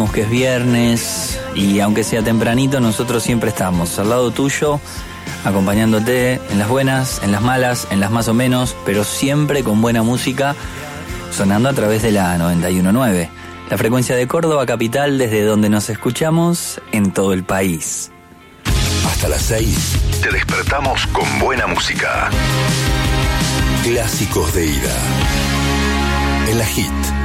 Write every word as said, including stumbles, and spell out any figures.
sabemos que es viernes y aunque sea tempranito, nosotros siempre estamos al lado tuyo, acompañándote en las buenas, en las malas, en las más o menos, pero siempre con buena música, sonando a través de la noventa y uno punto nueve. La frecuencia de Córdoba capital, desde donde nos escuchamos en todo el país. Hasta las seis te despertamos con buena música. Clásicos de ida. En la Hit.